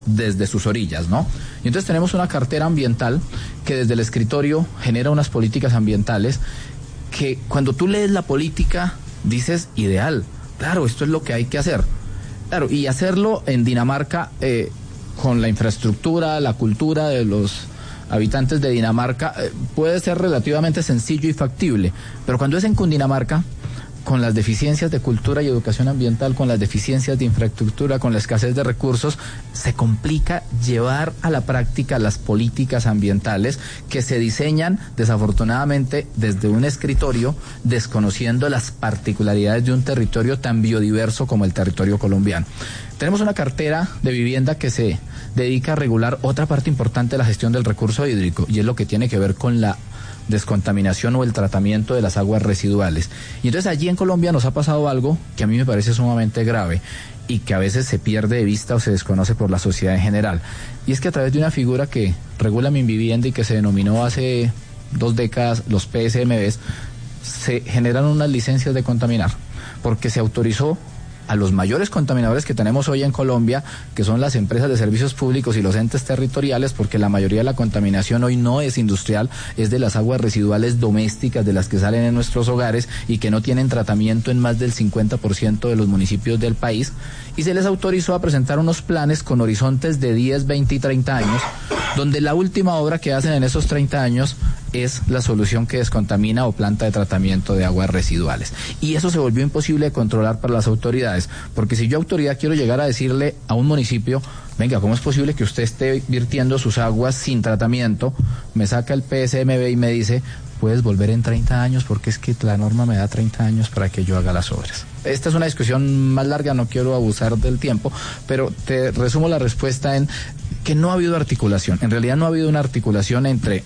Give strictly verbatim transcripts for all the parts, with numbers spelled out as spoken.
desde sus orillas, ¿no? Y entonces tenemos una cartera ambiental que desde el escritorio genera unas políticas ambientales que cuando tú lees la política dices, ideal, claro, esto es lo que hay que hacer. Claro, y hacerlo en Dinamarca eh, con la infraestructura, la cultura de los habitantes de Dinamarca eh, puede ser relativamente sencillo y factible, pero cuando es en Cundinamarca, con las deficiencias de cultura y educación ambiental, con las deficiencias de infraestructura, con la escasez de recursos, se complica llevar a la práctica las políticas ambientales que se diseñan, desafortunadamente, desde un escritorio, desconociendo las particularidades de un territorio tan biodiverso como el territorio colombiano. Tenemos una cartera de vivienda que se dedica a regular otra parte importante de la gestión del recurso hídrico, y es lo que tiene que ver con la descontaminación o el tratamiento de las aguas residuales. Y entonces allí en Colombia nos ha pasado algo que a mí me parece sumamente grave y que a veces se pierde de vista o se desconoce por la sociedad en general. Y es que a través de una figura que regula mi vivienda y que se denominó hace dos décadas los P S M Bs, se generaron unas licencias de contaminar, porque se autorizó a los mayores contaminadores que tenemos hoy en Colombia, que son las empresas de servicios públicos y los entes territoriales, porque la mayoría de la contaminación hoy no es industrial, es de las aguas residuales domésticas de las que salen en nuestros hogares y que no tienen tratamiento en más del cincuenta por ciento de los municipios del país, y se les autorizó a presentar unos planes con horizontes de diez, veinte y treinta años, donde la última obra que hacen en esos treinta años es la solución que descontamina o planta de tratamiento de aguas residuales. Y eso se volvió imposible de controlar para las autoridades, porque si yo autoridad quiero llegar a decirle a un municipio, venga, ¿cómo es posible que usted esté virtiendo sus aguas sin tratamiento? Me saca el P S M B y me dice, puedes volver en treinta años porque es que la norma me da treinta años para que yo haga las obras. Esta es una discusión más larga, no quiero abusar del tiempo, pero te resumo la respuesta en que no ha habido articulación. En realidad no ha habido una articulación entre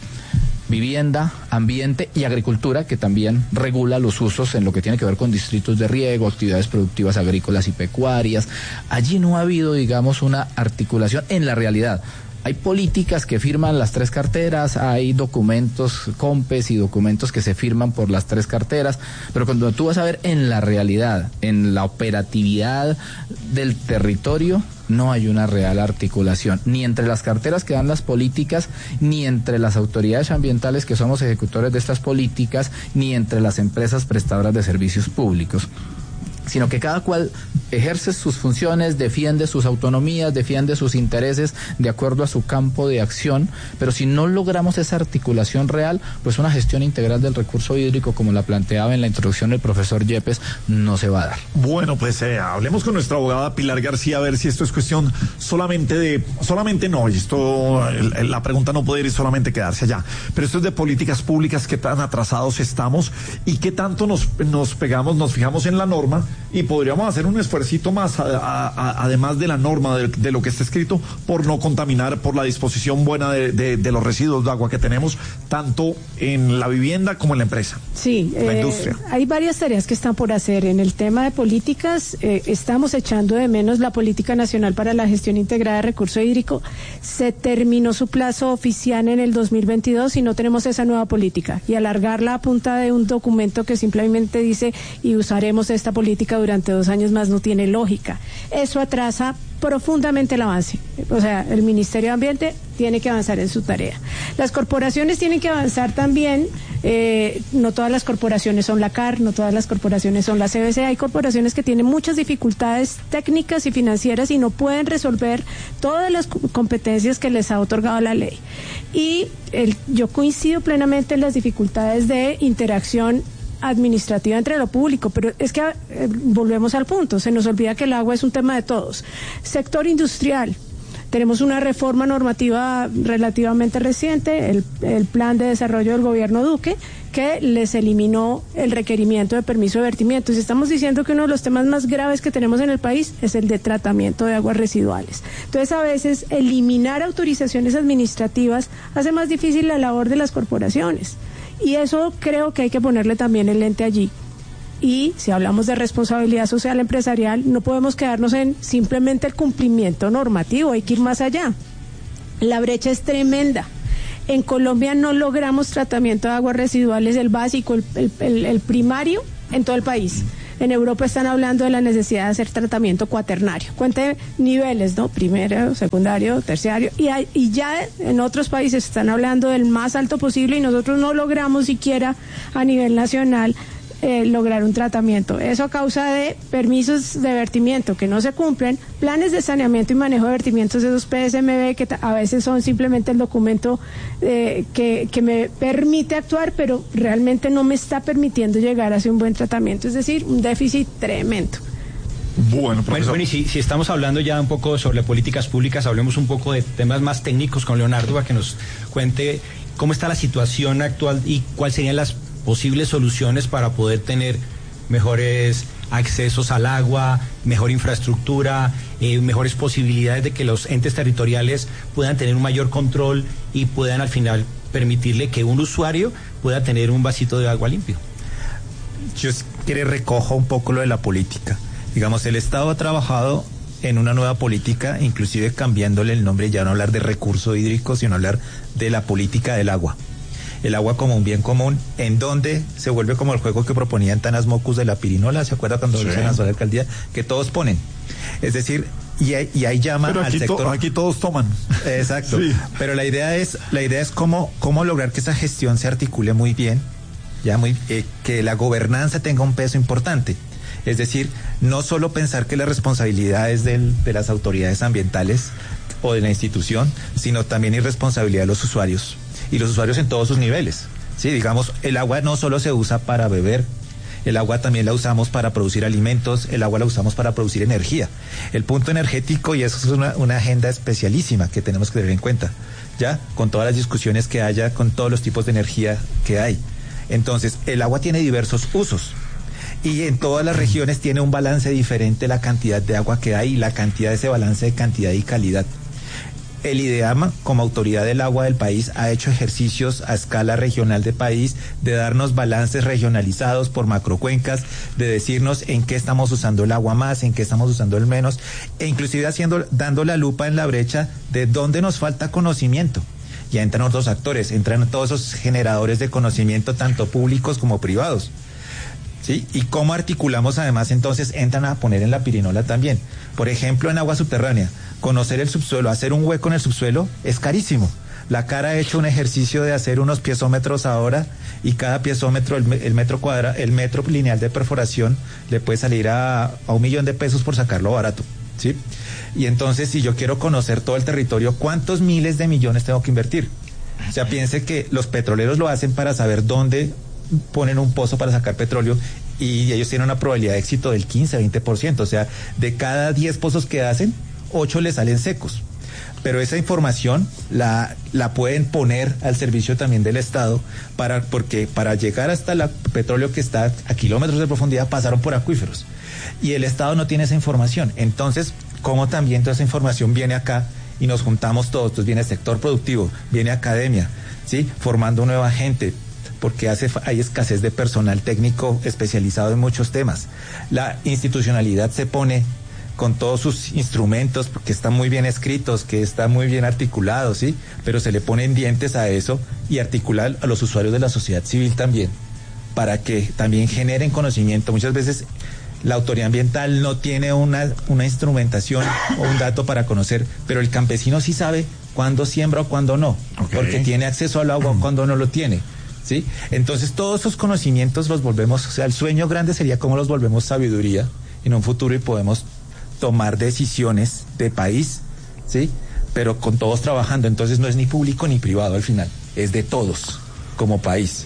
vivienda, ambiente y agricultura, que también regula los usos en lo que tiene que ver con distritos de riego, actividades productivas agrícolas y pecuarias. Allí no ha habido, digamos, una articulación en la realidad. Hay políticas que firman las tres carteras, hay documentos COMPES y documentos que se firman por las tres carteras, pero cuando tú vas a ver en la realidad, en la operatividad del territorio, no hay una real articulación, ni entre las carteras que dan las políticas, ni entre las autoridades ambientales que somos ejecutores de estas políticas, ni entre las empresas prestadoras de servicios públicos, sino que cada cual ejerce sus funciones, defiende sus autonomías, defiende sus intereses de acuerdo a su campo de acción, pero si no logramos esa articulación real, pues una gestión integral del recurso hídrico, como la planteaba en la introducción el profesor Yepes, no se va a dar. Bueno, pues eh, hablemos con nuestra abogada Pilar García a ver si esto es cuestión solamente de, solamente no, y esto, el, la pregunta no puede ir solamente quedarse allá, pero esto es de políticas públicas, qué tan atrasados estamos y qué tanto nos, nos pegamos, nos fijamos en la norma, y podríamos hacer un esfuercito más, a, a, a, además de la norma, de, de lo que está escrito, por no contaminar, por la disposición buena de, de, de los residuos de agua que tenemos, tanto en la vivienda como en la empresa. Sí, la eh, industria. Hay varias tareas que están por hacer. En el tema de políticas, eh, estamos echando de menos la Política Nacional para la Gestión Integrada de Recurso Hídrico. Se terminó su plazo oficial en el dos mil veintidós y no tenemos esa nueva política. Y alargarla a punta de un documento que simplemente dice y usaremos esta política durante dos años más no tiene lógica. Eso atrasa profundamente el avance. O sea, el Ministerio de Ambiente tiene que avanzar en su tarea. Las corporaciones tienen que avanzar también. Eh, no todas las corporaciones son la C A R, no todas las corporaciones son la C B C. Hay corporaciones que tienen muchas dificultades técnicas y financieras y no pueden resolver todas las competencias que les ha otorgado la ley. Y el, yo coincido plenamente en las dificultades de interacción administrativa entre lo público, pero es que eh, volvemos al punto, se nos olvida que el agua es un tema de todos. Sector industrial, tenemos una reforma normativa relativamente reciente, el, el plan de desarrollo del gobierno Duque, que les eliminó el requerimiento de permiso de vertimiento. Y estamos diciendo que uno de los temas más graves que tenemos en el país es el de tratamiento de aguas residuales. Entonces, a veces, eliminar autorizaciones administrativas hace más difícil la labor de las corporaciones. Y eso creo que hay que ponerle también el lente allí. Y si hablamos de responsabilidad social empresarial, no podemos quedarnos en simplemente el cumplimiento normativo, hay que ir más allá. La brecha es tremenda. En Colombia no logramos tratamiento de aguas residuales, el básico, el, el, el primario, en todo el país. En Europa están hablando de la necesidad de hacer tratamiento cuaternario. Cuente niveles, ¿no? Primero, secundario, terciario. Y, hay, y ya en otros países están hablando del más alto posible y nosotros no logramos siquiera a nivel nacional Eh, lograr un tratamiento. Eso a causa de permisos de vertimiento que no se cumplen, planes de saneamiento y manejo de vertimientos de esos P S M B que a veces son simplemente el documento eh, que, que me permite actuar, pero realmente no me está permitiendo llegar hacia un buen tratamiento. Es decir, un déficit tremendo. Bueno, bueno, bueno, y si, si estamos hablando ya un poco sobre políticas públicas, hablemos un poco de temas más técnicos con Leonardo para que nos cuente cómo está la situación actual y cuáles serían las posibles soluciones para poder tener mejores accesos al agua, mejor infraestructura, eh, mejores posibilidades de que los entes territoriales puedan tener un mayor control y puedan al final permitirle que un usuario pueda tener un vasito de agua limpio. Yo quiero recojo un poco lo de la política. Digamos, el Estado ha trabajado en una nueva política, inclusive cambiándole el nombre, ya no hablar de recurso hídrico, sino hablar de la política del agua. El agua como un bien común, en donde se vuelve como el juego que proponían Tanas Mocus de la pirinola, ¿se acuerda cuando sí. se lanzó la alcaldía? Que todos ponen. Es decir, y hay, y hay llama pero aquí al sector. To, aquí todos toman. Exacto. Sí. Pero la idea es, la idea es cómo, cómo lograr que esa gestión se articule muy bien, ya muy, eh, que la gobernanza tenga un peso importante. Es decir, no solo pensar que la responsabilidad es del, de las autoridades ambientales o de la institución, sino también es responsabilidad de los usuarios. Y los usuarios en todos sus niveles. Sí, digamos, el agua no solo se usa para beber, el agua también la usamos para producir alimentos, el agua la usamos para producir energía. El punto energético, y eso es una, una agenda especialísima que tenemos que tener en cuenta, ya, con todas las discusiones que haya, con todos los tipos de energía que hay. Entonces, el agua tiene diversos usos. Y en todas las regiones tiene un balance diferente la cantidad de agua que hay y la cantidad de ese balance de cantidad y calidad. El IDEAMA, como autoridad del agua del país, ha hecho ejercicios a escala regional del país de darnos balances regionalizados por macrocuencas, de decirnos en qué estamos usando el agua más, en qué estamos usando el menos, e inclusive haciendo, dando la lupa en la brecha de dónde nos falta conocimiento. Ya entran otros actores, entran todos esos generadores de conocimiento, tanto públicos como privados. ¿Sí? Y cómo articulamos además, entonces entran a poner en la pirinola también. Por ejemplo, en agua subterránea, conocer el subsuelo, hacer un hueco en el subsuelo es carísimo. La Cara ha hecho un ejercicio de hacer unos piezómetros ahora y cada piezómetro, el, el metro cuadra, el metro lineal de perforación le puede salir a, a un millón de pesos por sacarlo barato, ¿sí? Y entonces, si yo quiero conocer todo el territorio, ¿cuántos miles de millones tengo que invertir? O sea, piense que los petroleros lo hacen para saber dónde ponen un pozo para sacar petróleo y ellos tienen una probabilidad de éxito del quince a veinte por ciento, o sea, de cada diez pozos que hacen, ocho le salen secos. Pero esa información la, la pueden poner al servicio también del Estado, para, porque para llegar hasta el petróleo que está a kilómetros de profundidad pasaron por acuíferos. Y el Estado no tiene esa información. Entonces, ¿cómo también toda esa información viene acá y nos juntamos todos? Entonces viene el sector productivo, viene academia, ¿sí? Formando nueva gente, porque hace, hay escasez de personal técnico especializado en muchos temas. La institucionalidad se pone con todos sus instrumentos, que están muy bien escritos, que están muy bien articulados, ¿sí? Pero se le ponen dientes a eso y articular a los usuarios de la sociedad civil también, para que también generen conocimiento. Muchas veces la autoridad ambiental no tiene una, una instrumentación o un dato para conocer, pero el campesino sí sabe cuándo siembra o cuándo no, okay, porque tiene acceso al agua o cuándo no lo tiene, ¿sí? Entonces todos esos conocimientos los volvemos, o sea, el sueño grande sería cómo los volvemos sabiduría en un futuro y podemos tomar decisiones de país, ¿sí? Pero con todos trabajando, entonces no es ni público ni privado al final, es de todos como país.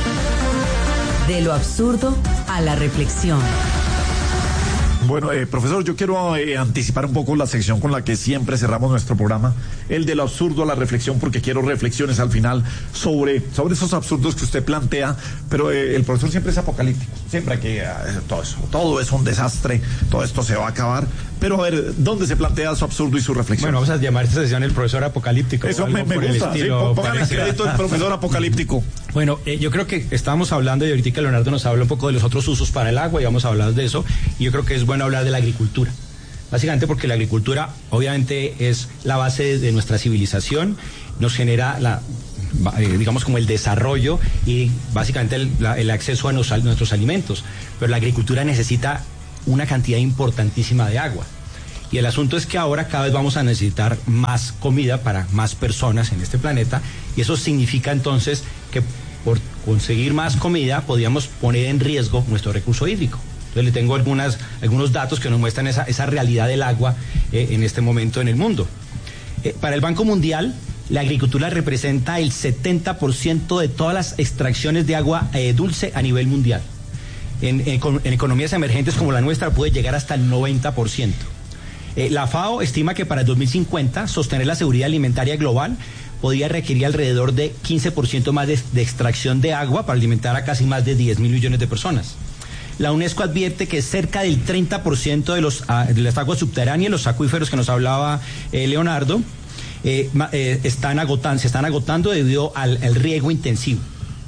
De lo absurdo a la reflexión. Bueno, eh, profesor, yo quiero eh, anticipar un poco la sección con la que siempre cerramos nuestro programa, el de lo absurdo a la reflexión, porque quiero reflexiones al final sobre, sobre esos absurdos que usted plantea, pero eh, el profesor siempre es apocalíptico, siempre que eh, todo eso, todo es un desastre, todo esto se va a acabar, pero a ver, ¿dónde se plantea su absurdo y su reflexión? Bueno, vamos a llamar esta sesión el profesor apocalíptico. Eso me, me gusta, sí, póngale el crédito del profesor apocalíptico. Bueno, eh, yo creo que estábamos hablando y ahorita Leonardo nos habla un poco de los otros usos para el agua y vamos a hablar de eso, y yo creo que es bueno hablar de la agricultura, básicamente porque la agricultura obviamente es la base de nuestra civilización, nos genera la eh, digamos como el desarrollo y básicamente el, la, el acceso a nos, nuestros alimentos, pero la agricultura necesita una cantidad importantísima de agua. Y el asunto es que ahora cada vez vamos a necesitar más comida para más personas en este planeta, y eso significa entonces que por conseguir más comida podríamos poner en riesgo nuestro recurso hídrico. Entonces le tengo algunas, algunos datos que nos muestran esa, esa realidad del agua eh, en este momento en el mundo. Eh, para el Banco Mundial, la agricultura representa el setenta por ciento de todas las extracciones de agua eh, dulce a nivel mundial. En, en, en economías emergentes como la nuestra puede llegar hasta el noventa por ciento. Eh, la FAO estima que para el dos mil cincuenta sostener la seguridad alimentaria global podría requerir alrededor de quince por ciento más de, de extracción de agua para alimentar a casi más de diez mil millones de personas. La UNESCO advierte que cerca del treinta por ciento de, los, de las aguas subterráneas, los acuíferos que nos hablaba eh, Leonardo, eh, eh, están agotando, se están agotando debido al, al riego intensivo.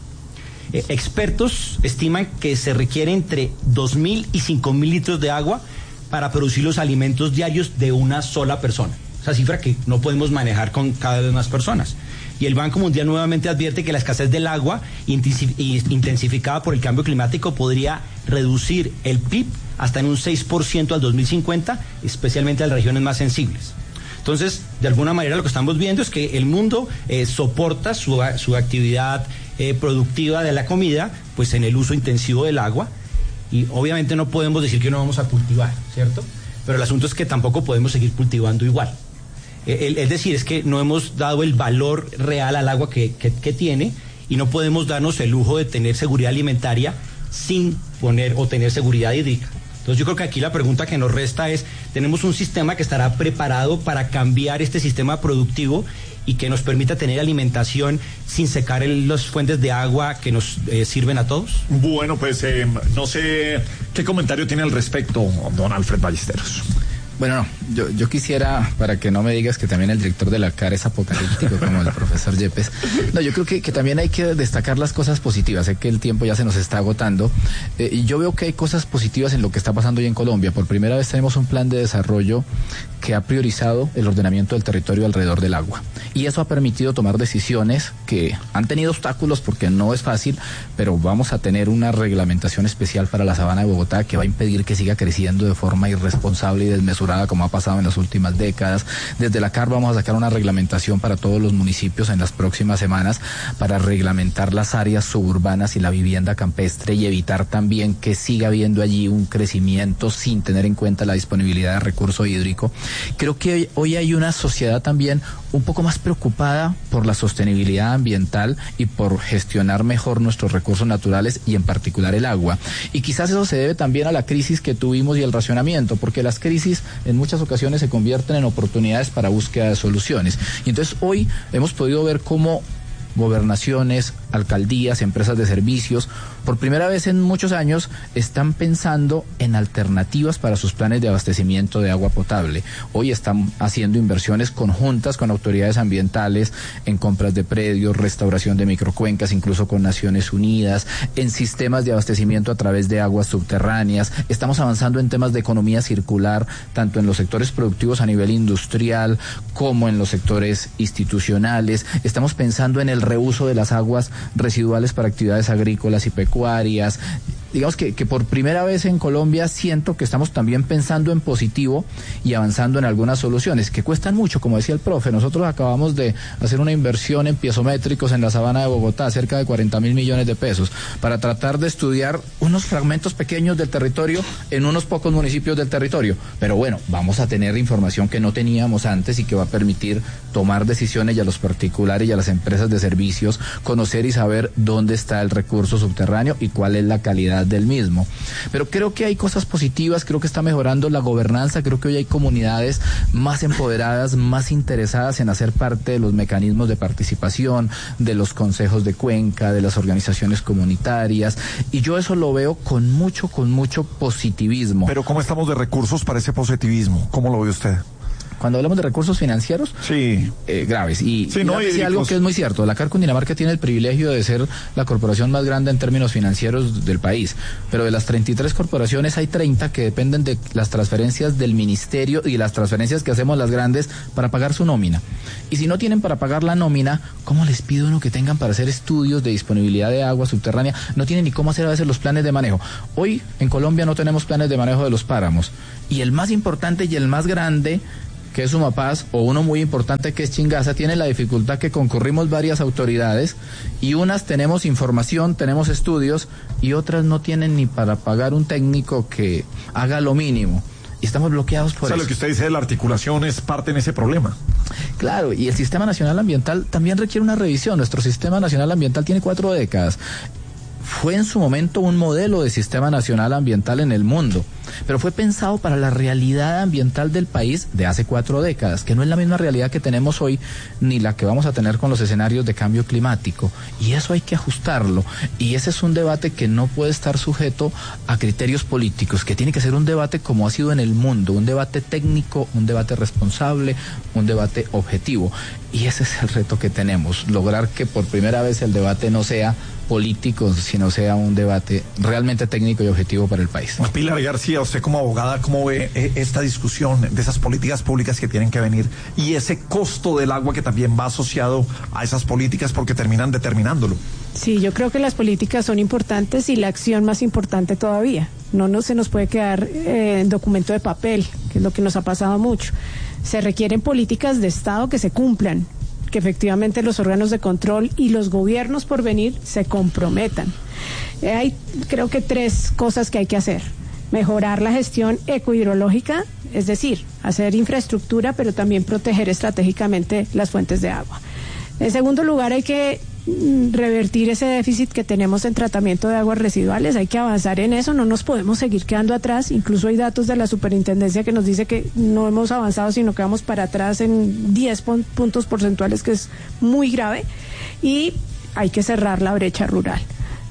Eh, expertos estiman que se requiere entre dos mil y cinco mil litros de agua para producir los alimentos diarios de una sola persona. Esa cifra que no podemos manejar con cada vez más personas. Y el Banco Mundial nuevamente advierte que la escasez del agua intensificada por el cambio climático podría reducir el P I B hasta en un seis por ciento al dos mil cincuenta, especialmente en las regiones más sensibles. Entonces, de alguna manera lo que estamos viendo es que el mundo eh, soporta su, su actividad eh, productiva de la comida, pues en el uso intensivo del agua. Y obviamente no podemos decir que no vamos a cultivar, ¿cierto? Pero el asunto es que tampoco podemos seguir cultivando igual. Eh, es decir, es que no hemos dado el valor real al agua que, que, que tiene, y no podemos darnos el lujo de tener seguridad alimentaria sin poner o tener seguridad hídrica. Entonces yo creo que aquí la pregunta que nos resta es, ¿tenemos un sistema que estará preparado para cambiar este sistema productivo y que nos permita tener alimentación sin secar el, las fuentes de agua que nos eh, sirven a todos? Bueno, pues eh, no sé qué comentario tiene al respecto don Alfred Ballesteros. Bueno, no, yo, yo quisiera, para que no me digas que también el director de la C A R es apocalíptico como el profesor Yepes, no, yo creo que, que también hay que destacar las cosas positivas. Sé que el tiempo ya se nos está agotando, eh, y yo veo que hay cosas positivas en lo que está pasando hoy en Colombia. Por primera vez tenemos un plan de desarrollo que ha priorizado el ordenamiento del territorio alrededor del agua, y eso ha permitido tomar decisiones que han tenido obstáculos porque no es fácil, pero vamos a tener una reglamentación especial para la sabana de Bogotá que va a impedir que siga creciendo de forma irresponsable y desmesurada como ha pasado en las últimas décadas. Desde la C A R vamos a sacar una reglamentación para todos los municipios en las próximas semanas para reglamentar las áreas suburbanas y la vivienda campestre, y evitar también que siga habiendo allí un crecimiento sin tener en cuenta la disponibilidad de recurso hídrico. Creo que hoy, hoy hay una sociedad también un poco más preocupada por la sostenibilidad ambiental y por gestionar mejor nuestros recursos naturales, y en particular el agua. Y quizás eso se debe también a la crisis que tuvimos y el racionamiento, porque las crisis en muchas ocasiones se convierten en oportunidades para búsqueda de soluciones. Y entonces hoy hemos podido ver cómo gobernaciones, alcaldías, empresas de servicios, por primera vez en muchos años están pensando en alternativas para sus planes de abastecimiento de agua potable. Hoy están haciendo inversiones conjuntas con autoridades ambientales en compras de predios, restauración de microcuencas, incluso con Naciones Unidas, en sistemas de abastecimiento a través de aguas subterráneas. Estamos avanzando en temas de economía circular, tanto en los sectores productivos a nivel industrial como en los sectores institucionales. Estamos pensando en el reuso de las aguas residuales para actividades agrícolas y pecuarias. Digamos que, que por primera vez en Colombia siento que estamos también pensando en positivo y avanzando en algunas soluciones que cuestan mucho, como decía el profe. Nosotros acabamos de hacer una inversión en piezométricos en la sabana de Bogotá, cerca de cuarenta mil millones de pesos, para tratar de estudiar unos fragmentos pequeños del territorio en unos pocos municipios del territorio. Pero bueno, vamos a tener información que no teníamos antes y que va a permitir tomar decisiones, y a los particulares y a las empresas de servicios conocer y saber dónde está el recurso subterráneo y cuál es la calidad del mismo. Pero creo que hay cosas positivas, creo que está mejorando la gobernanza, creo que hoy hay comunidades más empoderadas, más interesadas en hacer parte de los mecanismos de participación, de los consejos de cuenca, de las organizaciones comunitarias, y yo eso lo veo con mucho, con mucho positivismo. Pero ¿cómo estamos de recursos para ese positivismo? ¿Cómo lo ve usted? cuando hablamos de recursos financieros, sí. eh, graves. Y, sí, y no, y algo que es muy cierto, la C A R Cundinamarca tiene el privilegio de ser la corporación más grande en términos financieros del país, pero de las treinta y tres corporaciones hay treinta que dependen de las transferencias del ministerio y las transferencias que hacemos las grandes para pagar su nómina. Y si no tienen para pagar la nómina, ¿cómo les pido uno que tengan para hacer estudios de disponibilidad de agua subterránea? No tienen ni cómo hacer a veces los planes de manejo. Hoy en Colombia no tenemos planes de manejo de los páramos. Y el más importante y el más grande, que es Sumapaz, o uno muy importante que es Chingaza, tiene la dificultad que concurrimos varias autoridades y unas tenemos información, tenemos estudios y otras no tienen ni para pagar un técnico que haga lo mínimo. Y estamos bloqueados por eso. O sea, eso. Lo que usted dice de la articulación es parte en ese problema. Claro, y el Sistema Nacional Ambiental también requiere una revisión. Nuestro Sistema Nacional Ambiental tiene cuatro décadas. Fue en su momento un modelo de sistema nacional ambiental en el mundo, pero fue pensado para la realidad ambiental del país de hace cuatro décadas, que no es la misma realidad que tenemos hoy, ni la que vamos a tener con los escenarios de cambio climático, y eso hay que ajustarlo, y ese es un debate que no puede estar sujeto a criterios políticos, que tiene que ser un debate como ha sido en el mundo, un debate técnico, un debate responsable, un debate objetivo, y ese es el reto que tenemos, lograr que por primera vez el debate no sea políticos, sino sea un debate realmente técnico y objetivo para el país. Pilar García, usted como abogada, ¿cómo ve eh, esta discusión de esas políticas públicas que tienen que venir y ese costo del agua que también va asociado a esas políticas porque terminan determinándolo? Sí, yo creo que las políticas son importantes y la acción más importante todavía. No, no se nos puede quedar eh, en documento de papel, que es lo que nos ha pasado mucho. Se requieren políticas de Estado que se cumplan, que efectivamente los órganos de control y los gobiernos por venir se comprometan. Eh, hay creo que tres cosas que hay que hacer. Mejorar la gestión ecohidrológica, es decir, hacer infraestructura, pero también proteger estratégicamente las fuentes de agua. En segundo lugar, hay que revertir ese déficit que tenemos en tratamiento de aguas residuales, hay que avanzar en eso, no nos podemos seguir quedando atrás, incluso hay datos de la superintendencia que nos dice que no hemos avanzado, sino que vamos para atrás en diez puntos porcentuales, que es muy grave, y hay que cerrar la brecha rural.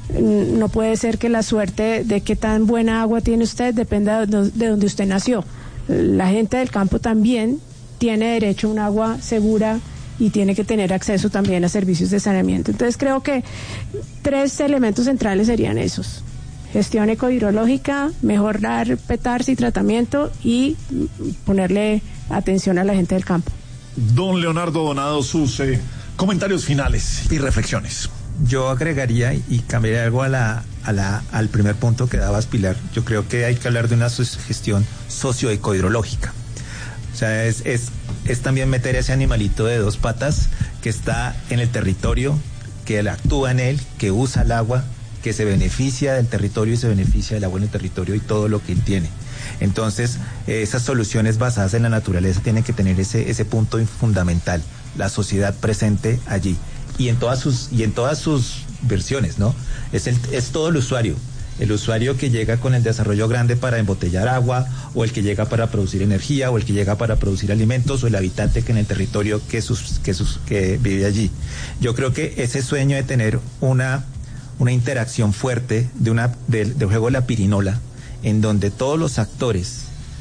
No puede ser que la suerte de qué tan buena agua tiene usted dependa de donde usted nació. La gente del campo también tiene derecho a un agua segura y tiene que tener acceso también a servicios de saneamiento. Entonces creo que tres elementos centrales serían esos: gestión ecohidrológica, mejorar petarse y tratamiento y ponerle atención a la gente del campo. Don Leonardo Donado, sus eh, comentarios finales y reflexiones. Yo agregaría y cambiaría algo a la, a la, al primer punto que dabas, Pilar. Yo creo que hay que hablar de una gestión socioecohidrológica. O sea, es, es, es también meter ese animalito de dos patas que está en el territorio, que él actúa en él, que usa el agua, que se beneficia del territorio y se beneficia del agua en el territorio y todo lo que él tiene. Entonces, eh, esas soluciones basadas en la naturaleza tienen que tener ese, ese punto fundamental, la sociedad presente allí. Y en todas sus, y en todas sus versiones, ¿no? Es, el, es todo el usuario. El usuario que llega con el desarrollo grande para embotellar agua, o el que llega para producir energía, o el que llega para producir alimentos, o el habitante que en el territorio que, sus, que, sus, que vive allí. Yo creo que ese sueño de tener una, una interacción fuerte de una del de juego de la pirinola, en donde todos los actores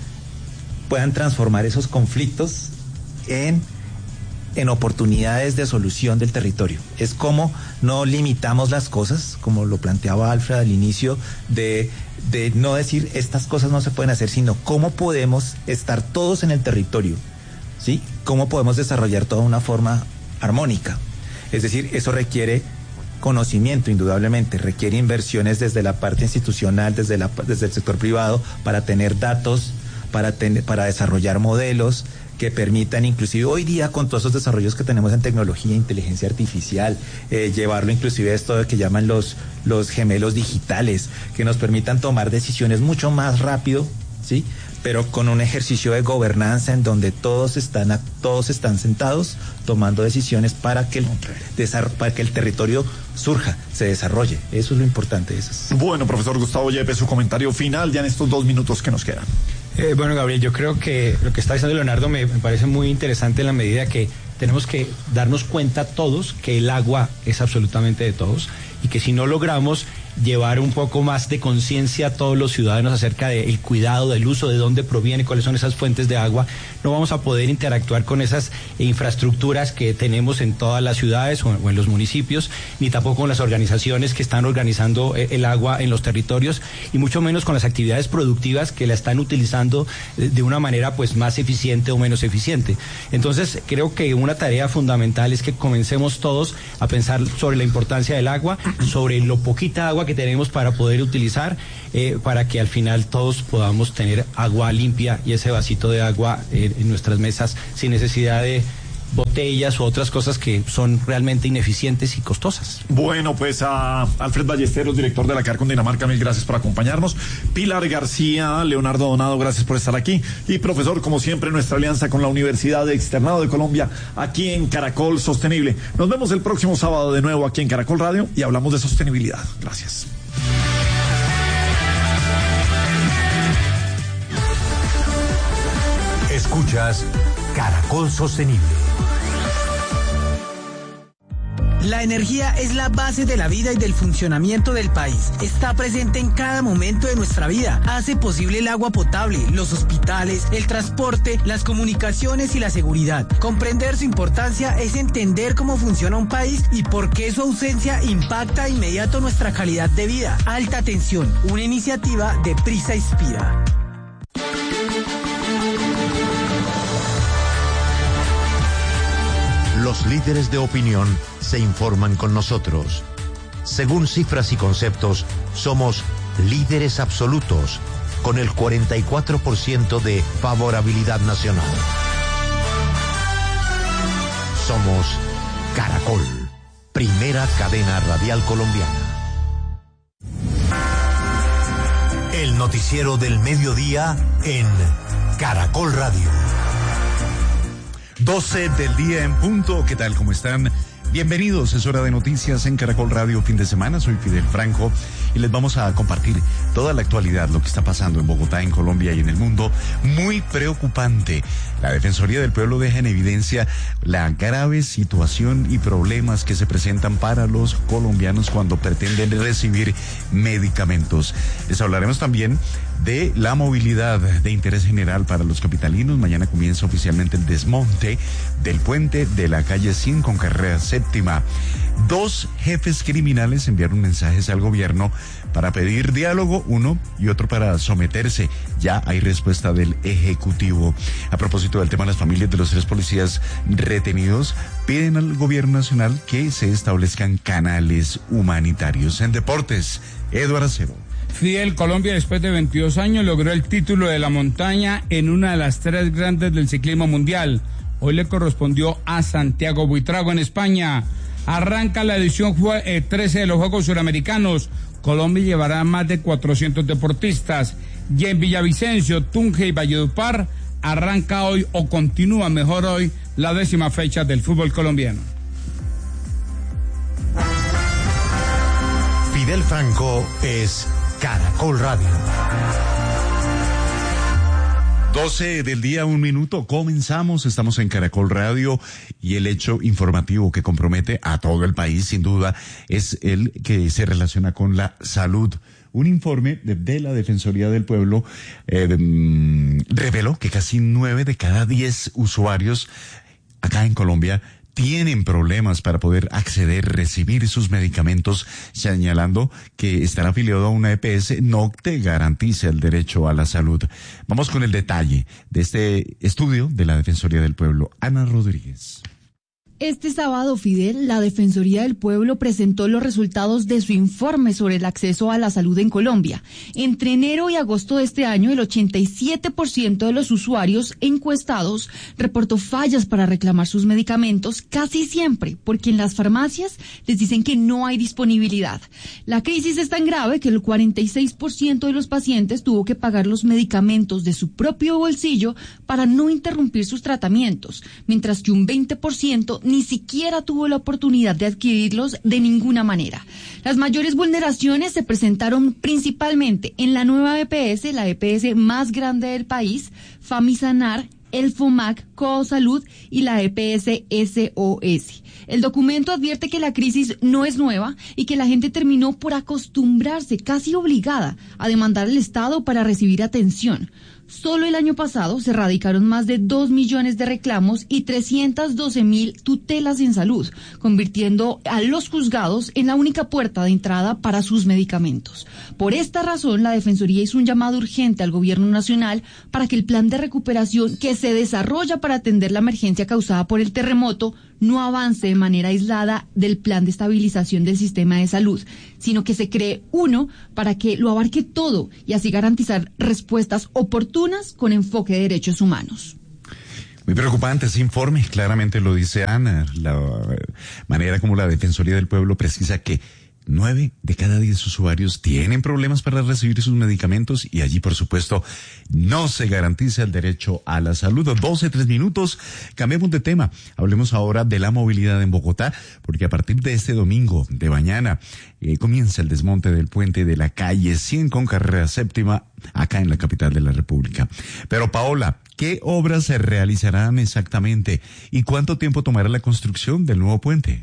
puedan transformar esos conflictos en en oportunidades de solución del territorio. Es como no limitamos las cosas, como lo planteaba Alfred al inicio, de, de no decir estas cosas no se pueden hacer, sino cómo podemos estar todos en el territorio, ¿sí? Cómo podemos desarrollar toda una forma armónica. Es decir, eso requiere conocimiento, indudablemente, requiere inversiones desde la parte institucional, desde, la, desde el sector privado, para tener datos, para, ten, para desarrollar modelos que permitan, inclusive hoy día con todos esos desarrollos que tenemos en tecnología, inteligencia artificial, eh, llevarlo inclusive a esto que llaman los, los gemelos digitales, que nos permitan tomar decisiones mucho más rápido, ¿sí? Pero con un ejercicio de gobernanza en donde todos están, todos están sentados tomando decisiones para que el, para que el territorio surja, se desarrolle. Eso es lo importante. Eso es. Bueno, profesor Gustavo Yepes, su comentario final ya en estos dos minutos que nos quedan. Eh, bueno, Gabriel, yo creo que lo que está diciendo Leonardo me, me parece muy interesante en la medida que tenemos que darnos cuenta todos que el agua es absolutamente de todos y que si no logramos llevar un poco más de conciencia a todos los ciudadanos acerca del cuidado, del uso, de dónde proviene, cuáles son esas fuentes de agua, no vamos a poder interactuar con esas infraestructuras que tenemos en todas las ciudades o, o en los municipios, ni tampoco con las organizaciones que están organizando el agua en los territorios, y mucho menos con las actividades productivas que la están utilizando de una manera pues más eficiente o menos eficiente. Entonces creo que una tarea fundamental es que comencemos todos a pensar sobre la importancia del agua, sobre lo poquita agua que tenemos para poder utilizar, eh, para que al final todos podamos tener agua limpia y ese vasito de agua eh, en nuestras mesas sin necesidad de botellas u otras cosas que son realmente ineficientes y costosas. Bueno, pues a Alfred Ballesteros, director de la C A R Cundinamarca, mil gracias por acompañarnos. Pilar García, Leonardo Donado, gracias por estar aquí. Y profesor, como siempre, nuestra alianza con la Universidad Externado de Colombia, aquí en Caracol Sostenible. Nos vemos el próximo sábado de nuevo aquí en Caracol Radio y hablamos de sostenibilidad. Gracias. Escuchas Caracol Sostenible. La energía es la base de la vida y del funcionamiento del país. Está presente en cada momento de nuestra vida. Hace posible el agua potable, los hospitales, el transporte, las comunicaciones y la seguridad. Comprender su importancia es entender cómo funciona un país y por qué su ausencia impacta de inmediato nuestra calidad de vida. Alta Tensión, una iniciativa de Prisa Inspira. Los líderes de opinión se informan con nosotros. Según cifras y conceptos, somos líderes absolutos, con el cuarenta y cuatro por ciento de favorabilidad nacional. Somos Caracol, primera cadena radial colombiana. El noticiero del mediodía en Caracol Radio. doce del día en punto. ¿Qué tal? ¿Cómo están? Bienvenidos, es hora de noticias en Caracol Radio fin de semana. Soy Fidel Franco y les vamos a compartir toda la actualidad, lo que está pasando en Bogotá, en Colombia y en el mundo. Muy preocupante. La Defensoría del Pueblo deja en evidencia la grave situación y problemas que se presentan para los colombianos cuando pretenden recibir medicamentos. Les hablaremos también de la movilidad de interés general para los capitalinos. Mañana comienza oficialmente el desmonte del puente de la calle cien con carrera séptima. Dos jefes criminales enviaron mensajes al gobierno para pedir diálogo, uno y otro para someterse. Ya hay respuesta del Ejecutivo. A propósito del tema, las familias de los tres policías retenidos piden al gobierno nacional que se establezcan canales humanitarios. En deportes, Eduardo Acero. Fidel, Colombia después de veintidós años logró el título de la montaña en una de las tres grandes del ciclismo mundial. Hoy le correspondió a Santiago Buitrago en España. Arranca la edición trece de los Juegos Suramericanos. Colombia llevará más de cuatrocientos deportistas. Y en Villavicencio, Tunja y Valledupar arranca hoy o continúa mejor hoy la décima fecha del fútbol colombiano. Fidel Franco es Caracol Radio. doce del día, un minuto, comenzamos, estamos en Caracol Radio y el hecho informativo que compromete a todo el país, sin duda, es el que se relaciona con la salud. Un informe de, de la Defensoría del Pueblo eh, de, reveló que casi nueve de cada diez usuarios acá en Colombia tienen problemas para poder acceder, recibir sus medicamentos, señalando que estar afiliado a una E P S no te garantiza el derecho a la salud. Vamos con el detalle de este estudio de la Defensoría del Pueblo. Ana Rodríguez. Este sábado, Fidel, la Defensoría del Pueblo presentó los resultados de su informe sobre el acceso a la salud en Colombia. Entre enero y agosto de este año, el ochenta y siete por ciento de los usuarios encuestados reportó fallas para reclamar sus medicamentos, casi siempre porque en las farmacias les dicen que no hay disponibilidad. La crisis es tan grave que el cuarenta y seis por ciento de los pacientes tuvo que pagar los medicamentos de su propio bolsillo para no interrumpir sus tratamientos, mientras que un veinte por ciento ni siquiera tuvo la oportunidad de adquirirlos de ninguna manera. Las mayores vulneraciones se presentaron principalmente en la nueva E P S, la E P S más grande del país, Famisanar, el FOMAC, Cosalud y la E P S S O S. El documento advierte que la crisis no es nueva y que la gente terminó por acostumbrarse, casi obligada, a demandar al Estado para recibir atención. Solo el año pasado se radicaron más de dos millones de reclamos y trescientas doce mil tutelas en salud, convirtiendo a los juzgados en la única puerta de entrada para sus medicamentos. Por esta razón, la Defensoría hizo un llamado urgente al Gobierno Nacional para que el plan de recuperación que se desarrolla para atender la emergencia causada por el terremoto no avance de manera aislada del plan de estabilización del sistema de salud, sino que se cree uno para que lo abarque todo y así garantizar respuestas oportunas con enfoque de derechos humanos. Muy preocupante ese informe, claramente lo dice Ana, la manera como la Defensoría del Pueblo precisa que Nueve de cada diez usuarios tienen problemas para recibir sus medicamentos y allí, por supuesto, no se garantiza el derecho a la salud. doce, tres minutos, cambiemos de tema. Hablemos ahora de la movilidad en Bogotá, porque a partir de este domingo de mañana eh, comienza el desmonte del puente de la calle cien con carrera séptima acá en la capital de la República. Pero Paola, ¿qué obras se realizarán exactamente y cuánto tiempo tomará la construcción del nuevo puente?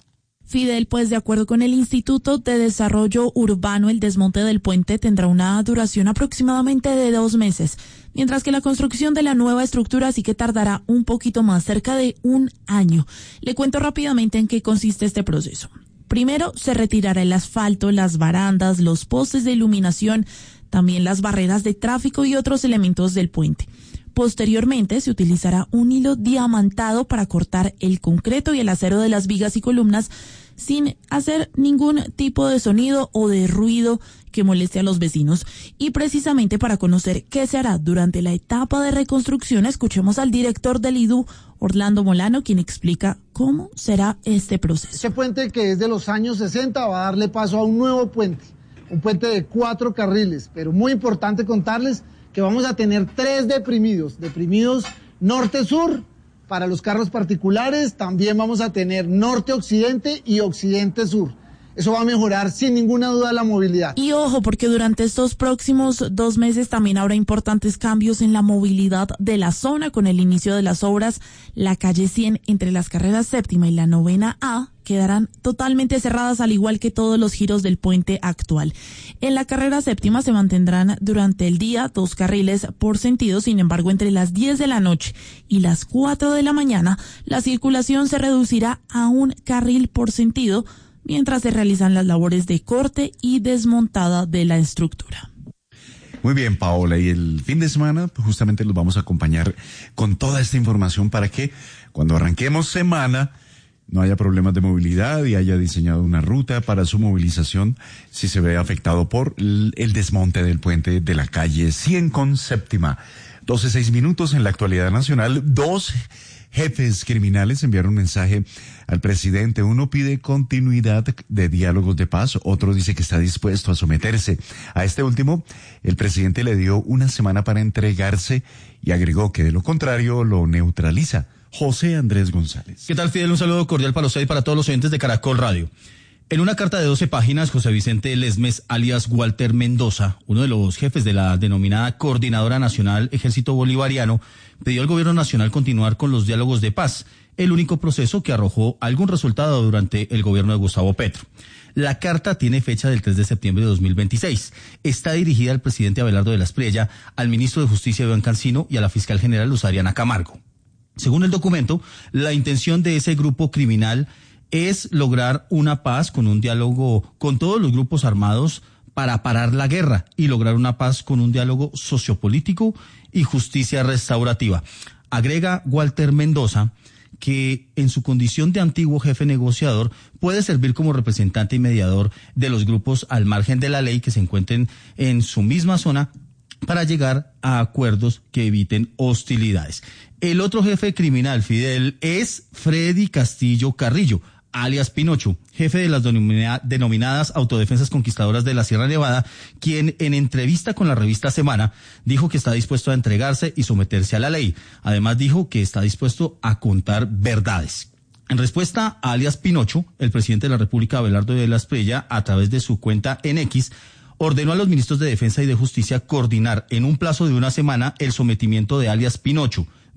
Fidel, pues de acuerdo con el Instituto de Desarrollo Urbano, el desmonte del puente tendrá una duración aproximadamente de dos meses, mientras que la construcción de la nueva estructura sí que tardará un poquito más, cerca de un año. Le cuento rápidamente en qué consiste este proceso. Primero, se retirará el asfalto, las barandas, los postes de iluminación, también las barreras de tráfico y otros elementos del puente. Posteriormente, se utilizará un hilo diamantado para cortar el concreto y el acero de las vigas y columnas sin hacer ningún tipo de sonido o de ruido que moleste a los vecinos. Y precisamente para conocer qué se hará durante la etapa de reconstrucción, escuchemos al director del I D U, Orlando Molano, quien explica cómo será este proceso. Este puente, que es de los años sesenta, va a darle paso a un nuevo puente, un puente de cuatro carriles, pero muy importante contarles que vamos a tener tres deprimidos, deprimidos norte-sur para los carros particulares, también vamos a tener norte-occidente y occidente-sur. Eso va a mejorar sin ninguna duda la movilidad. Y ojo, porque durante estos próximos dos meses también habrá importantes cambios en la movilidad de la zona. Con el inicio de las obras, la calle cien entre las carreras séptima y la novena A quedarán totalmente cerradas, al igual que todos los giros del puente actual. En la carrera séptima se mantendrán durante el día dos carriles por sentido. Sin embargo, entre las diez de la noche y las cuatro de la mañana, la circulación se reducirá a un carril por sentido, mientras se realizan las labores de corte y desmontada de la estructura. Muy bien, Paola, y el fin de semana pues, justamente los vamos a acompañar con toda esta información para que cuando arranquemos semana no haya problemas de movilidad y haya diseñado una ruta para su movilización si se ve afectado por el desmonte del puente de la calle cien con séptima. doce, seis minutos en la actualidad nacional. Dos jefes criminales enviaron un mensaje al presidente. Uno pide continuidad de diálogos de paz, otro dice que está dispuesto a someterse. A este último, el presidente le dio una semana para entregarse y agregó que de lo contrario lo neutraliza. José Andrés González. ¿Qué tal, Fidel? Un saludo cordial para usted y para todos los oyentes de Caracol Radio. En una carta de doce páginas, José Vicente Lesmes, alias Walter Mendoza, uno de los jefes de la denominada Coordinadora Nacional Ejército Bolivariano, pidió al gobierno nacional continuar con los diálogos de paz, el único proceso que arrojó algún resultado durante el gobierno de Gustavo Petro. La carta tiene fecha del tres de septiembre de dos mil veintiséis. Está dirigida al presidente Abelardo de la Espriella, al ministro de Justicia Iván Cancino y a la fiscal general Luz Ariana Camargo. Según el documento, la intención de ese grupo criminal es lograr una paz con un diálogo con todos los grupos armados para parar la guerra y lograr una paz con un diálogo sociopolítico y justicia restaurativa. Agrega Walter Mendoza que en su condición de antiguo jefe negociador puede servir como representante y mediador de los grupos al margen de la ley que se encuentren en su misma zona para llegar a acuerdos que eviten hostilidades. El otro jefe criminal, Fidel, es Freddy Castillo Carrillo, alias Pinocho, jefe de las denomina- denominadas Autodefensas Conquistadoras de la Sierra Nevada, quien en entrevista con la revista Semana dijo que está dispuesto a entregarse y someterse a la ley. Además dijo que está dispuesto a contar verdades. En respuesta a alias Pinocho, el presidente de la República, Abelardo de la Espriella, a través de su cuenta en X, ordenó a los ministros de Defensa y de Justicia coordinar en un plazo de una semana el sometimiento de alias Pinocho,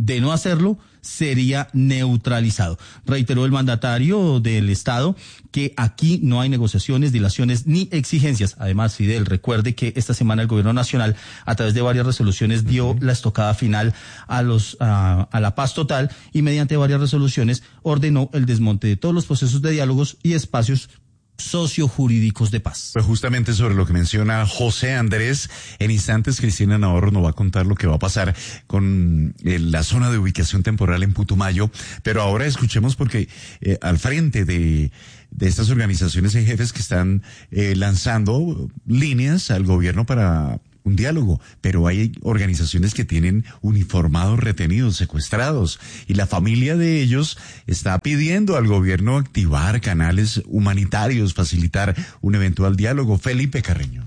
De no hacerlo, sería neutralizado. Reiteró el mandatario del Estado que aquí no hay negociaciones, dilaciones ni exigencias. Además, Fidel, recuerde que esta semana el Gobierno Nacional, a través de varias resoluciones, dio la estocada final a los a, a la paz total y mediante varias resoluciones ordenó el desmonte de todos los procesos de diálogos y espacios sociojurídicos de paz. Pues justamente sobre lo que menciona José Andrés, en instantes Cristina Navarro nos va a contar lo que va a pasar con eh, la zona de ubicación temporal en Putumayo, pero ahora escuchemos porque eh, al frente de, de estas organizaciones hay jefes que están eh, lanzando líneas al gobierno para un diálogo, pero hay organizaciones que tienen uniformados retenidos, secuestrados, y la familia de ellos está pidiendo al gobierno activar canales humanitarios, facilitar un eventual diálogo. Felipe Carreño.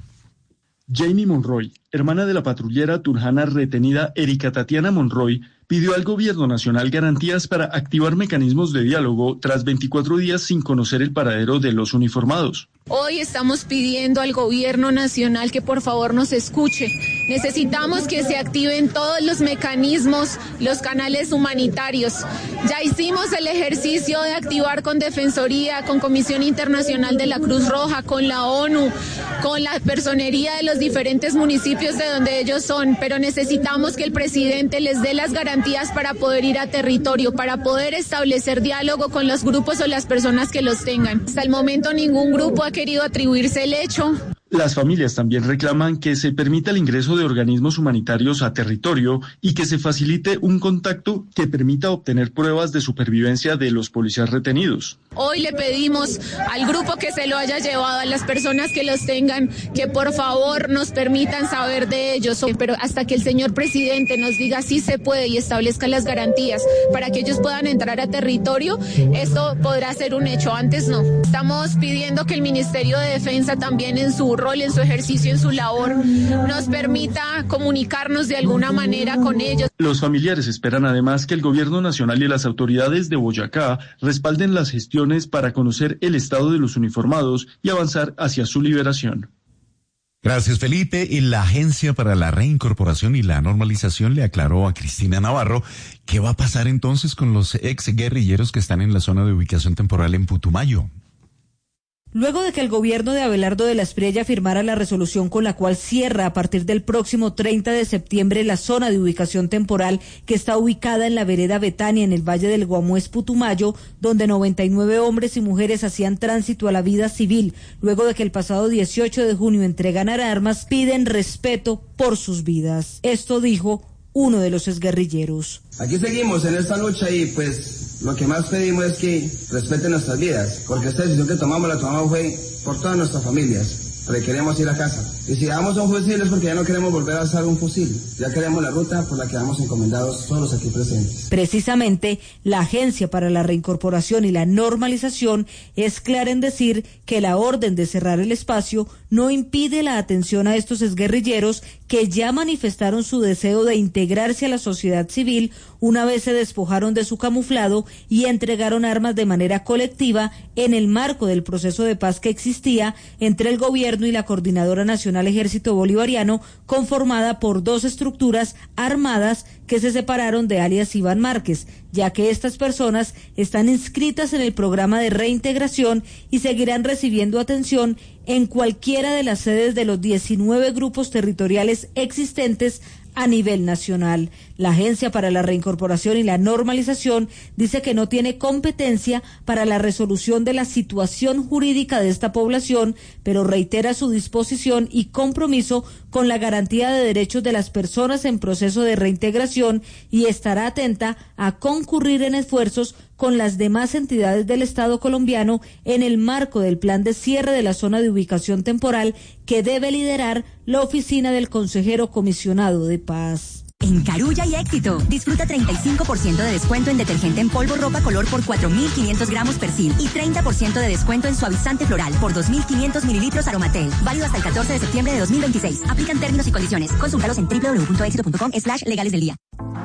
Jamie Monroy, hermana de la patrullera turjana retenida Erika Tatiana Monroy, pidió al gobierno nacional garantías para activar mecanismos de diálogo tras veinticuatro días sin conocer el paradero de los uniformados. Hoy estamos pidiendo al gobierno nacional que por favor nos escuche. Necesitamos que se activen todos los mecanismos, los canales humanitarios. Ya hicimos el ejercicio de activar con Defensoría, con Comisión Internacional de la Cruz Roja, con la ONU, con la personería de los diferentes municipios de donde ellos son, pero necesitamos que el presidente les dé las garantías para poder ir a territorio, para poder establecer diálogo con los grupos o las personas que los tengan. Hasta el momento ningún grupo ha querido atribuirse el hecho. Las familias también reclaman que se permita el ingreso de organismos humanitarios a territorio y que se facilite un contacto que permita obtener pruebas de supervivencia de los policías retenidos. Hoy le pedimos al grupo que se lo haya llevado, a las personas que los tengan, que por favor nos permitan saber de ellos, pero hasta que el señor presidente nos diga si se puede y establezca las garantías para que ellos puedan entrar a territorio, esto podrá ser un hecho, antes no. Estamos pidiendo que el Ministerio de Defensa también en su rol, en su ejercicio, en su labor, nos permita comunicarnos de alguna manera con ellos. Los familiares esperan además que el gobierno nacional y las autoridades de Boyacá respalden las gestiones para conocer el estado de los uniformados y avanzar hacia su liberación. Gracias, Felipe. Y la Agencia para la Reincorporación y la Normalización le aclaró a Cristina Navarro qué va a pasar entonces con los ex guerrilleros que están en la zona de ubicación temporal en Putumayo. Luego de que el gobierno de Abelardo de la Espriella firmara la resolución con la cual cierra a partir del próximo treinta de septiembre la zona de ubicación temporal que está ubicada en la vereda Betania en el Valle del Guamués Putumayo, donde noventa y nueve hombres y mujeres hacían tránsito a la vida civil, luego de que el pasado dieciocho de junio entregaran armas, piden respeto por sus vidas. Esto dijo uno de los exguerrilleros. Aquí seguimos en esta lucha y pues lo que más pedimos es que respeten nuestras vidas, porque esta decisión que tomamos la tomamos fue por todas nuestras familias, porque queremos ir a casa. Y si damos un fusil es porque ya no queremos volver a usar un fusil, ya queremos la ruta por la que vamos encomendados todos los aquí presentes. Precisamente, la Agencia para la Reincorporación y la Normalización es clara en decir que la orden de cerrar el espacio no impide la atención a estos exguerrilleros que ya manifestaron su deseo de integrarse a la sociedad civil una vez se despojaron de su camuflado y entregaron armas de manera colectiva en el marco del proceso de paz que existía entre el gobierno y la Coordinadora Nacional Ejército Bolivariano, conformada por dos estructuras armadas que se separaron de alias Iván Márquez, ya que estas personas están inscritas en el programa de reintegración y seguirán recibiendo atención en cualquiera de las sedes de los diecinueve grupos territoriales existentes a nivel nacional. La Agencia para la Reincorporación y la Normalización dice que no tiene competencia para la resolución de la situación jurídica de esta población, pero reitera su disposición y compromiso con la garantía de derechos de las personas en proceso de reintegración y estará atenta a concurrir en esfuerzos con las demás entidades del Estado colombiano en el marco del plan de cierre de la zona de ubicación temporal que debe liderar la oficina del consejero comisionado de paz. En Carulla y Éxito, disfruta treinta y cinco por ciento de descuento en detergente en polvo ropa color por cuatro mil quinientos gramos Persil y treinta por ciento de descuento en suavizante floral por dos mil quinientos mililitros Aromatel. Válido hasta el catorce de septiembre de dos mil veintiséis. Aplican términos y condiciones. Consúltalos en doble u doble u doble u punto éxito punto com slash legales del día.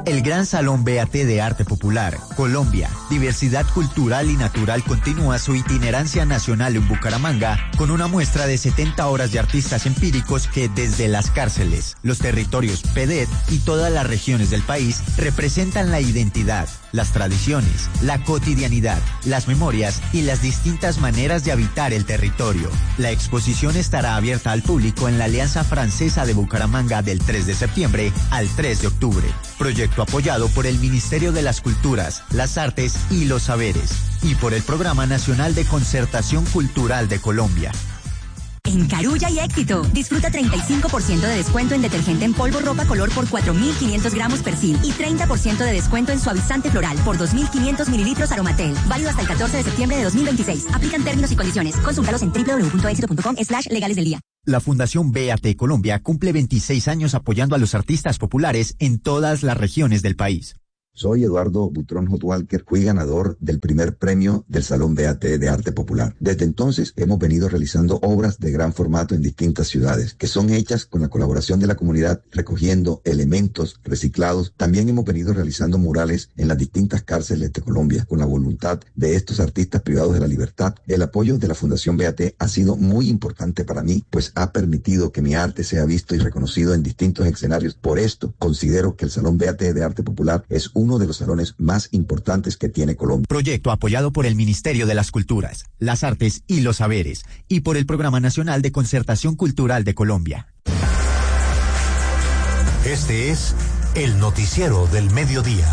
El Gran Salón B A T de Arte Popular, Colombia, Diversidad Cultural y Natural continúa su itinerancia nacional en Bucaramanga con una muestra de setenta horas de artistas empíricos que desde las cárceles, los territorios P D E T y todas las regiones del país representan la identidad, las tradiciones, la cotidianidad, las memorias y las distintas maneras de habitar el territorio. La exposición estará abierta al público en la Alianza Francesa de Bucaramanga del tres de septiembre al tres de octubre. Proyecto apoyado por el Ministerio de las Culturas, las Artes y los Saberes y por el Programa Nacional de Concertación Cultural de Colombia. En Carulla y Éxito, disfruta treinta y cinco por ciento de descuento en detergente en polvo ropa color por cuatro mil quinientos gramos Persil y treinta por ciento de descuento en suavizante floral por dos mil quinientos mililitros Aromatel. Válido hasta el catorce de septiembre de dos mil veintiséis. Aplican términos y condiciones. Consúltalos en doble u doble u doble u punto éxito punto com slash legales del día. La Fundación B A T Colombia cumple veintiséis años apoyando a los artistas populares en todas las regiones del país. Soy Eduardo Butrón Hot Walker, fui ganador del primer premio del Salón B A T de Arte Popular. Desde entonces hemos venido realizando obras de gran formato en distintas ciudades, que son hechas con la colaboración de la comunidad, recogiendo elementos reciclados. También hemos venido realizando murales en las distintas cárceles de Colombia, con la voluntad de estos artistas privados de la libertad. El apoyo de la Fundación B A T ha sido muy importante para mí, pues ha permitido que mi arte sea visto y reconocido en distintos escenarios. Por esto, considero que el Salón B A T de Arte Popular es un uno de los salones más importantes que tiene Colombia. Proyecto apoyado por el Ministerio de las Culturas, las Artes y los Saberes y por el Programa Nacional de Concertación Cultural de Colombia. Este es el noticiero del mediodía.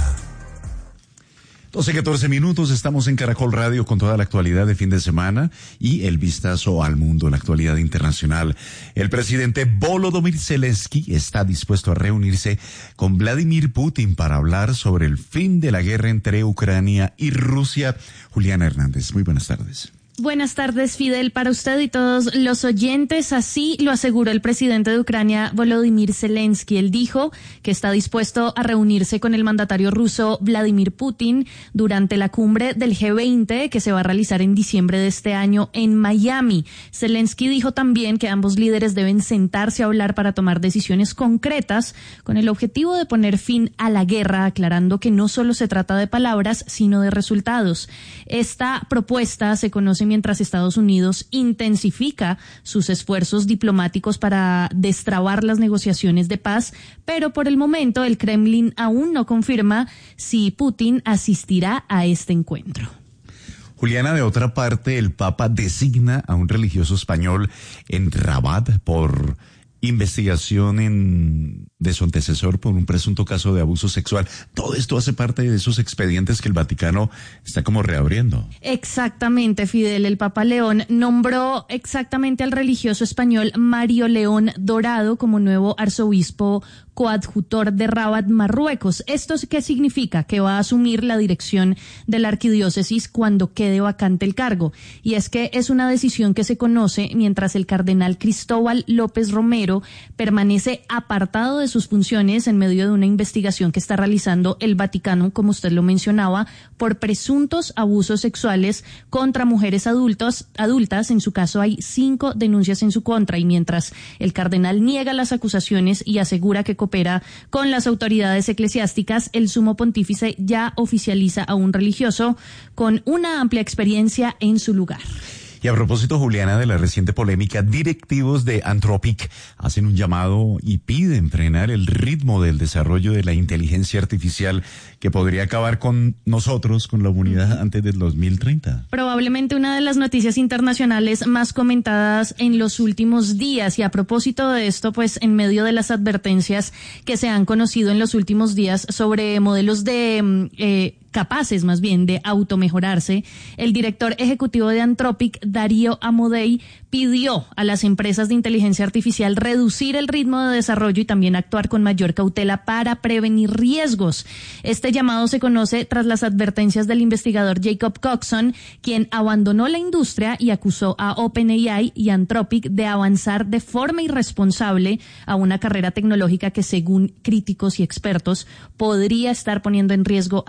doce, catorce minutos, estamos en Caracol Radio con toda la actualidad de fin de semana y el vistazo al mundo, la actualidad internacional. El presidente Volodymyr Zelensky está dispuesto a reunirse con Vladimir Putin para hablar sobre el fin de la guerra entre Ucrania y Rusia. Juliana Hernández, muy buenas tardes. Buenas tardes, Fidel, para usted y todos los oyentes. Así lo aseguró el presidente de Ucrania, Volodymyr Zelensky. Él dijo que está dispuesto a reunirse con el mandatario ruso Vladimir Putin durante la cumbre del G veinte que se va a realizar en diciembre de este año en Miami. Zelensky dijo también que ambos líderes deben sentarse a hablar para tomar decisiones concretas con el objetivo de poner fin a la guerra, aclarando que no solo se trata de palabras, sino de resultados. Esta propuesta se conoce mientras Estados Unidos intensifica sus esfuerzos diplomáticos para destrabar las negociaciones de paz, pero por el momento el Kremlin aún no confirma si Putin asistirá a este encuentro. Juliana, de otra parte, el Papa designa a un religioso español en Rabat por investigación en, de su antecesor por un presunto caso de abuso sexual. Todo esto hace parte de esos expedientes que el Vaticano está como reabriendo. Exactamente, Fidel. El Papa León nombró exactamente al religioso español Mario León Dorado como nuevo arzobispo coadjutor de Rabat, Marruecos. ¿Esto qué significa? Que va a asumir la dirección de la arquidiócesis cuando quede vacante el cargo. Y es que es una decisión que se conoce mientras el cardenal Cristóbal López Romero permanece apartado de sus funciones en medio de una investigación que está realizando el Vaticano, como usted lo mencionaba, por presuntos abusos sexuales contra mujeres adultos, adultas. En su caso hay cinco denuncias en su contra, y mientras el cardenal niega las acusaciones y asegura que coopera con las autoridades eclesiásticas, el sumo pontífice ya oficializa a un religioso con una amplia experiencia en su lugar. Y a propósito, Juliana, de la reciente polémica, directivos de Anthropic hacen un llamado y piden frenar el ritmo del desarrollo de la inteligencia artificial que podría acabar con nosotros, con la humanidad, antes del dos mil treinta. Probablemente una de las noticias internacionales más comentadas en los últimos días. Y a propósito de esto, pues en medio de las advertencias que se han conocido en los últimos días sobre modelos de eh, capaces más bien de automejorarse, el director ejecutivo de Anthropic, Darío Amodei, pidió a las empresas de inteligencia artificial reducir el ritmo de desarrollo y también actuar con mayor cautela para prevenir riesgos. Este llamado se conoce tras las advertencias del investigador Jacob Coxon, quien abandonó la industria y acusó a OpenAI y Anthropic de avanzar de forma irresponsable a una carrera tecnológica que, según críticos y expertos, podría estar poniendo en riesgo a la humanidad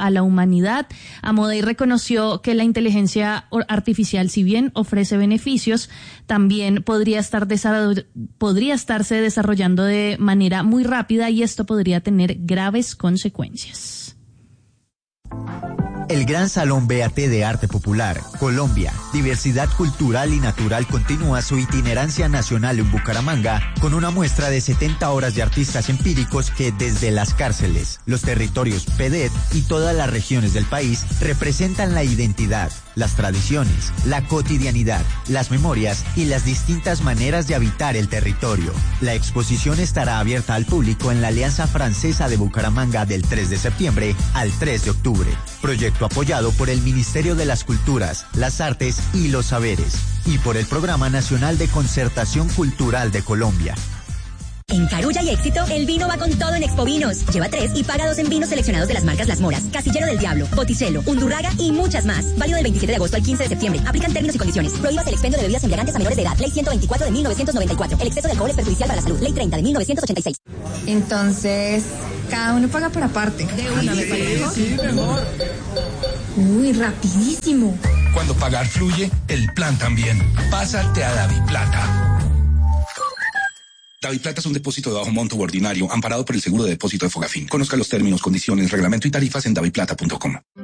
humanidad. Amodei reconoció que la inteligencia artificial, si bien ofrece beneficios, también podría estar desarroll- podría estarse desarrollando de manera muy rápida y esto podría tener graves consecuencias. El Gran Salón B A T de Arte Popular, Colombia, Diversidad Cultural y Natural continúa su itinerancia nacional en Bucaramanga con una muestra de setenta horas de artistas empíricos que desde las cárceles, los territorios P D E T y todas las regiones del país representan la identidad, las tradiciones, la cotidianidad, las memorias y las distintas maneras de habitar el territorio. La exposición estará abierta al público en la Alianza Francesa de Bucaramanga del tres de septiembre al tres de octubre. Proyecto apoyado por el Ministerio de las Culturas, las Artes y los Saberes y por el Programa Nacional de Concertación Cultural de Colombia. En Carulla y Éxito, el vino va con todo en Expovinos. Lleva tres y paga dos en vinos seleccionados de las marcas Las Moras, Casillero del Diablo, Botticelo, Undurraga y muchas más. Válido del veintisiete de agosto al quince de septiembre. Aplican términos y condiciones. Prohíbas el expendio de bebidas embriagantes a menores de edad. Ley ciento veinticuatro de mil novecientos noventa y cuatro. El exceso de alcohol es perjudicial para la salud. Ley treinta de mil novecientos ochenta y seis. Entonces, cada uno paga por aparte. De una, me parece. Sí, mejor. Uy, rapidísimo. Cuando pagar fluye, el plan también. Pásate a DaviPlata. DaviPlata es un depósito de bajo monto ordinario amparado por el seguro de depósito de Fogafín. Conozca los términos, condiciones, reglamento y tarifas en daviplata punto com.